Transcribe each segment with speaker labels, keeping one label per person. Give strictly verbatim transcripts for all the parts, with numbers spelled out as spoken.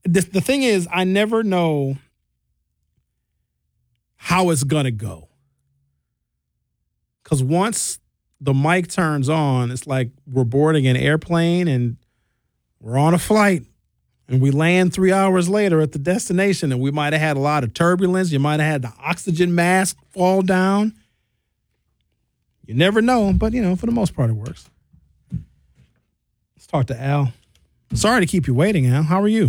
Speaker 1: the, the thing is, I never know how it's going to go. Because once the mic turns on, it's like we're boarding an airplane and we're on a flight and we land three hours later at the destination, and we might have had a lot of turbulence. You might have had the oxygen mask fall down. You never know, but, you know, for the most part, it works. Let's talk to Al. Sorry to keep you waiting, Al. How are you?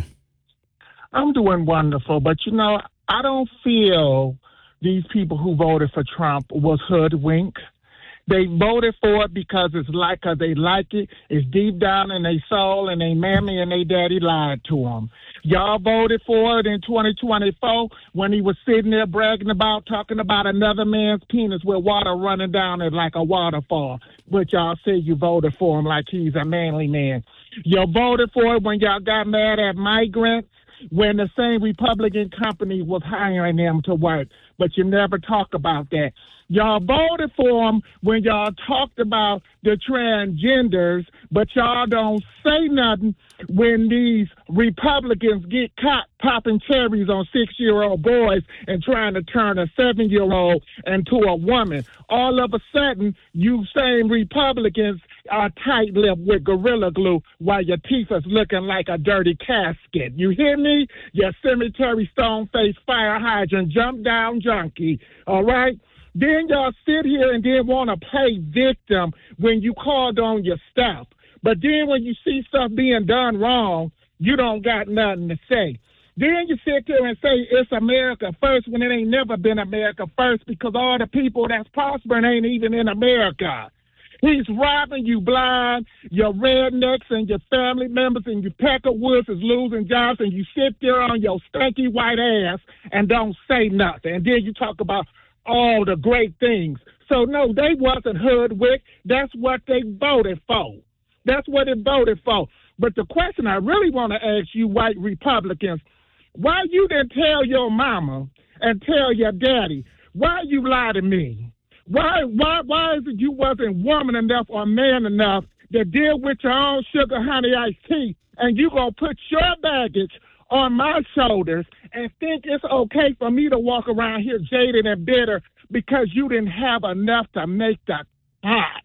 Speaker 2: I'm doing wonderful, but, you know, I don't feel these people who voted for Trump was hoodwinked. They voted for it because it's like cause they like it. It's deep down in their soul, and their mammy and their daddy lied to them. Y'all voted for it in twenty twenty-four when he was sitting there bragging about, talking about another man's penis with water running down it like a waterfall. But y'all say you voted for him like he's a manly man. You voted for it when y'all got mad at migrants, when the same Republican company was hiring them to work. But you never talk about that. Y'all voted for them when y'all talked about the transgenders, but y'all don't say nothing when these Republicans get caught popping cherries on six-year-old boys and trying to turn a seven-year-old into a woman. All of a sudden, you same Republicans are tight-lipped with Gorilla Glue while your teeth is looking like a dirty casket. You hear me? Your cemetery stone-faced fire hydrant jump-down junkie, all right? Then y'all sit here and then want to play victim when you called on your stuff. But then when you see stuff being done wrong, you don't got nothing to say. Then you sit there and say it's America first when it ain't never been America first, because all the people that's prospering ain't even in America. He's robbing you blind. Your rednecks and your family members and your Peckerwoods is losing jobs, and you sit there on your stanky white ass and don't say nothing. And then you talk about all the great things. So, no, they wasn't hoodwinked. That's what they voted for. That's what they voted for. But the question I really want to ask you, white Republicans, why you didn't tell your mama and tell your daddy? Why you lie to me? Why why why is it you wasn't woman enough or man enough to deal with your own sugar honey iced tea, and you gonna put your baggage on my shoulders and think it's okay for me to walk around here jaded and bitter because you didn't have enough to make the cut?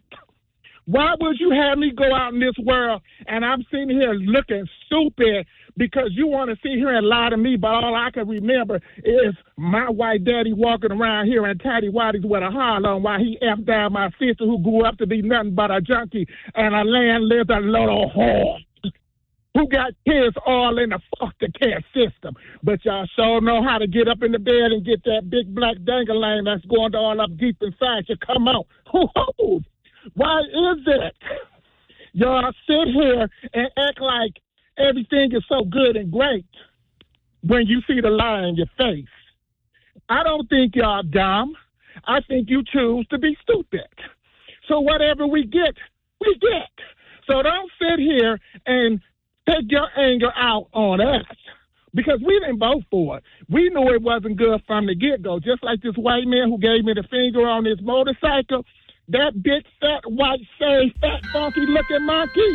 Speaker 2: Why would you have me go out in this world and I'm sitting here looking stupid because you want to sit here and lie to me, but all I can remember is my white daddy walking around here in tidy whities with a holler on while he F down my sister who grew up to be nothing but a junkie and a landlord, a little whore who got kids all in the foster care system. But y'all sure know how to get up in the bed and get that big black dangling that's going all up deep inside you. Come on. Hoo-hoo. Why is it y'all sit here and act like everything is so good and great when you see the lie in your face? I don't think y'all dumb. I think you choose to be stupid. So whatever we get, we get. So don't sit here and take your anger out on us, because we didn't vote for it. We knew it wasn't good from the get-go, just like this white man who gave me the finger on his motorcycle. That big, fat, white, say, fat, funky-looking monkey.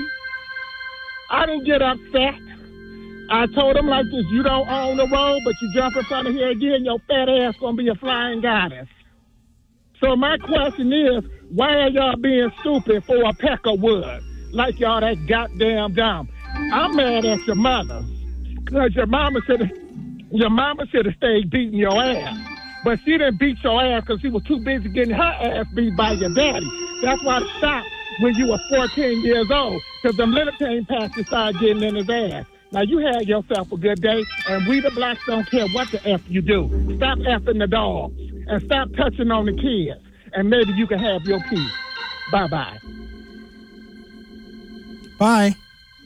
Speaker 2: I didn't get upset. I told him like this: you don't own the road, but you jump in front of here again, your fat ass gonna be a flying goddess. So my question is, why are y'all being stupid for a peck of wood? Like y'all that goddamn dumb. I'm mad at your mother, because your mama should have, your mama should have stayed beating your ass. But she didn't beat your ass because she was too busy getting her ass beat by your daddy. That's why it stopped when you were fourteen years old, because them little cane pastors started getting in his ass. Now, you had yourself a good day, and we the blacks don't care what the F you do. Stop effing the dogs, and stop touching on the kids, and maybe you can have your peace. Bye-bye.
Speaker 1: Bye.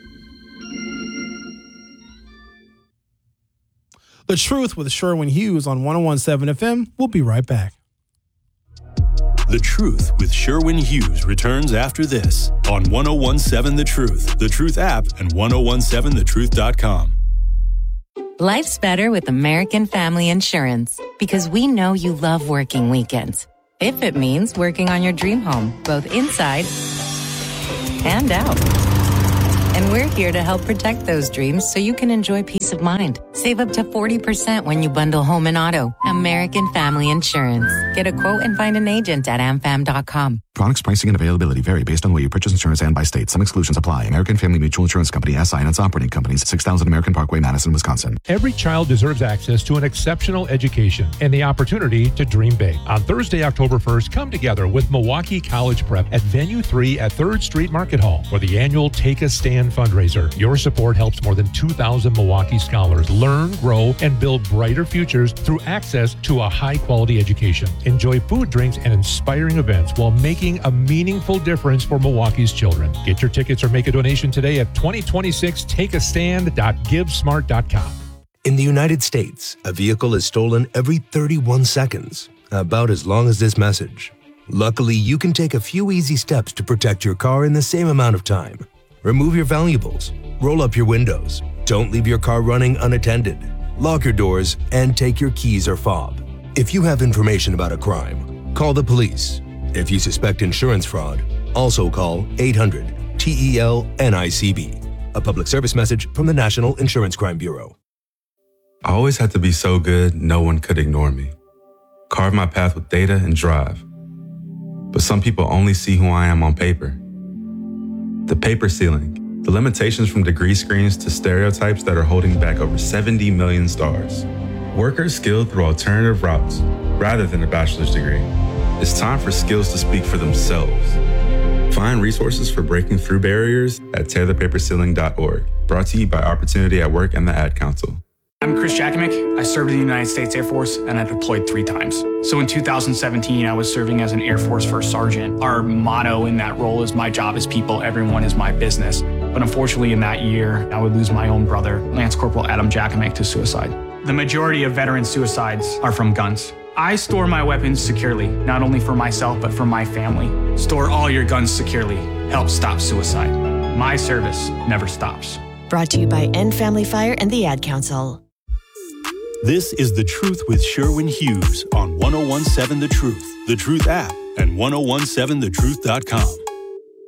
Speaker 1: The Truth with Sherwin Hughes on one oh one point seven F M. We'll be right back.
Speaker 3: The Truth with Sherwin Hughes returns after this on one oh one point seven The Truth, The Truth app, and ten seventeen the truth dot com.
Speaker 4: Life's better with American Family Insurance, because we know you love working weekends. If it means working on your dream home, both inside and out. And we're here to help protect those dreams so you can enjoy peace of mind. Save up to forty percent when you bundle home and auto. American Family Insurance. Get a quote and find an agent at am fam dot com.
Speaker 5: Products, pricing, and availability vary based on where you purchase insurance and by state. Some exclusions apply. American Family Mutual Insurance Company, S I and its operating companies, six thousand American Parkway, Madison, Wisconsin.
Speaker 6: Every child deserves access to an exceptional education and the opportunity to dream big. On Thursday, October first, come together with Milwaukee College Prep at Venue three at third Street Market Hall for the annual Take a Stand fundraiser. Your support helps more than two thousand Milwaukee scholars learn, grow, and build brighter futures through access to a high-quality education. Enjoy food, drinks, and inspiring events while making a meaningful difference for Milwaukee's children. Get your tickets or make a donation today at twenty twenty-six take a stand dot give smart dot com.
Speaker 7: In the United States, a vehicle is stolen every thirty-one seconds, about as long as this message. Luckily, you can take a few easy steps to protect your car in the same amount of time. Remove your valuables, roll up your windows, don't leave your car running unattended, lock your doors, and take your keys or fob. If you have information about a crime, call the police. If you suspect insurance fraud, also call eight hundred T E L N I C B. A public service message from the National Insurance Crime Bureau.
Speaker 8: I always had to be so good, no one could ignore me. Carve my path with data and drive. But some people only see who I am on paper. The paper ceiling, the limitations from degree screens to stereotypes that are holding back over seventy million stars. Workers skilled through alternative routes rather than a bachelor's degree. It's time for skills to speak for themselves. Find resources for breaking through barriers at tear the paper ceiling dot org. Brought to you by Opportunity at Work and the Ad Council.
Speaker 9: I'm Chris Jakovic. I served in the United States Air Force and I deployed three times. So in two thousand seventeen, I was serving as an Air Force First Sergeant. Our motto in that role is my job is people, everyone is my business. But unfortunately in that year, I would lose my own brother, Lance Corporal Adam Jakovic, to suicide. The majority of veteran suicides are from guns. I store my weapons securely, not only for myself, but for my family. Store all your guns securely. Help stop suicide. My service never stops.
Speaker 10: Brought to you by End Family Fire and the Ad Council.
Speaker 3: This is The Truth with Sherwin Hughes on one oh one seven The Truth, The Truth app, and ten seventeen the truth dot com.